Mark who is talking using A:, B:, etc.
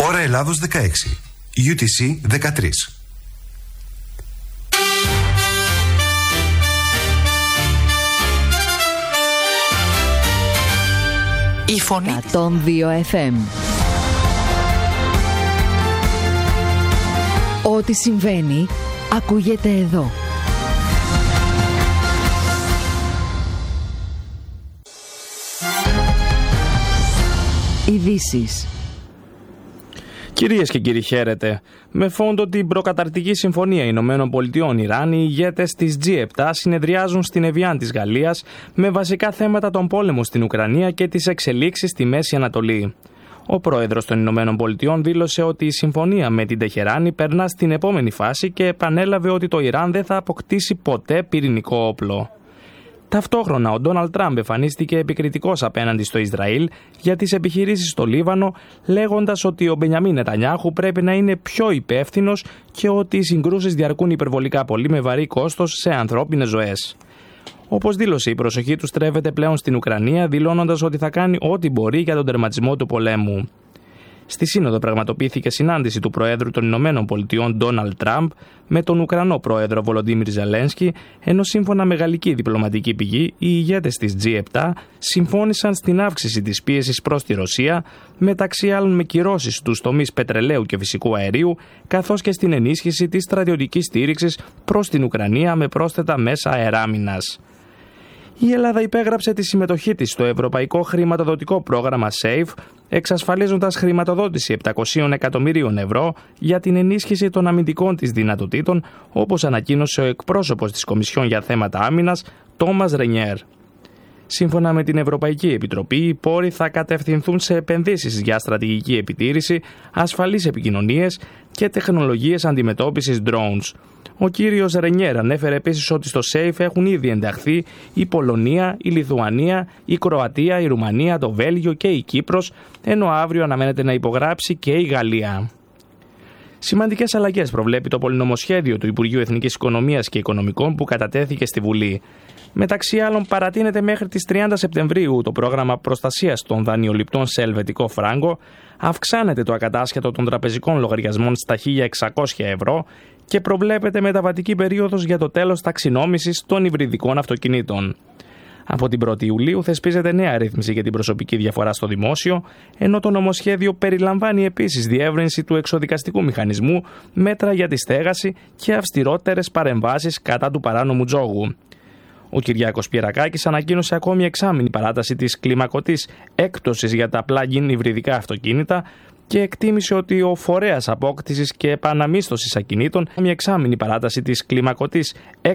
A: Ώρα Ελλάδος 16. UTC 13.
B: Η φωνή
C: 102 FM. Ό,τι συμβαίνει ακούγεται εδώ. Ειδήσεις.
D: Κυρίες και κύριοι, χαίρετε. Με φόντο την προκαταρκτική συμφωνία Ηνωμένων Πολιτειών Ιράν, οι ηγέτες της G7 συνεδριάζουν στην Εβιάν της Γαλλίας με βασικά θέματα τον πόλεμο στην Ουκρανία και τις εξελίξεις στη Μέση Ανατολή. Ο πρόεδρος των Ηνωμένων Πολιτειών δήλωσε ότι η συμφωνία με την Τεχεράνη περνά στην επόμενη φάση και επανέλαβε ότι το Ιράν δεν θα αποκτήσει ποτέ πυρηνικό όπλο. Ταυτόχρονα, ο Ντόναλντ Τραμπ εμφανίστηκε επικριτικός απέναντι στο Ισραήλ για τις επιχειρήσεις στο Λίβανο, λέγοντας ότι ο Μπενιαμίν Νετανιάχου πρέπει να είναι πιο υπεύθυνος και ότι οι συγκρούσεις διαρκούν υπερβολικά πολύ με βαρύ κόστος σε ανθρώπινες ζωές. Όπως δήλωσε, η προσοχή του στρέφεται πλέον στην Ουκρανία, δηλώνοντας ότι θα κάνει ό,τι μπορεί για τον τερματισμό του πολέμου. Στη Σύνοδο πραγματοποιήθηκε συνάντηση του Προέδρου των Ηνωμένων Πολιτειών Ντόναλντ Τραμπ με τον Ουκρανό Πρόεδρο Βολοντίμιρ Ζελένσκι, ενώ σύμφωνα με γαλλική διπλωματική πηγή, οι ηγέτες της G7 συμφώνησαν στην αύξηση της πίεσης προς τη Ρωσία, μεταξύ άλλων με κυρώσεις στους τομείς πετρελαίου και φυσικού αερίου, καθώς και στην ενίσχυση της στρατιωτικής στήριξης προς την Ουκρανία με πρόσθετα μέσα αεράμινας. Η Ελλάδα υπέγραψε τη συμμετοχή της στο Ευρωπαϊκό Χρηματοδοτικό Πρόγραμμα SAFE, εξασφαλίζοντας χρηματοδότηση 700 εκατομμυρίων ευρώ για την ενίσχυση των αμυντικών της δυνατοτήτων, όπως ανακοίνωσε ο εκπρόσωπος της Κομισιόν για θέματα άμυνας, Τόμας Ρενιέρ. Σύμφωνα με την Ευρωπαϊκή Επιτροπή, οι πόροι θα κατευθυνθούν σε επενδύσεις για στρατηγική επιτήρηση, ασφαλείς επικοινωνίες και τεχνολογίες αντιμετώπισης drones. Ο κύριος Ρενιέρ ανέφερε επίσης ότι στο SAFE έχουν ήδη ενταχθεί η Πολωνία, η Λιθουανία, η Κροατία, η Ρουμανία, το Βέλγιο και η Κύπρος, ενώ αύριο αναμένεται να υπογράψει και η Γαλλία. Σημαντικές αλλαγές προβλέπει το πολυνομοσχέδιο του Υπουργείου Εθνικής Οικονομίας και Οικονομικών που κατατέθηκε στη Βουλή. Μεταξύ άλλων, παρατείνεται μέχρι τις 30 Σεπτεμβρίου το πρόγραμμα προστασίας των δανειοληπτών σε ελβετικό φράγκο, αυξάνεται το ακατάσχετο των τραπεζικών λογαριασμών στα 1.600 ευρώ και προβλέπεται μεταβατική περίοδος για το τέλος ταξινόμησης των υβριδικών αυτοκινήτων. Από την 1η Ιουλίου θεσπίζεται νέα ρύθμιση για την προσωπική διαφορά στο δημόσιο, ενώ το νομοσχέδιο περιλαμβάνει επίσης διεύρυνση του εξοδικαστικού μηχανισμού, μέτρα για τη στέγαση και αυστηρότερες παρεμβάσεις κατά του παράνομου τζόγου. Ο Κυριάκος Πιερακάκης ανακοίνωσε ακόμη εξάμηνη παράταση της κλιμακωτής έκπτωσης για τα plug-in υβριδικά αυτοκίνητα και εκτίμησε ότι ο φορέας απόκτησης και επαναμίσθωσης ακινήτων μια εξάμηνη παράταση της κλιμακωτής έκπτωσης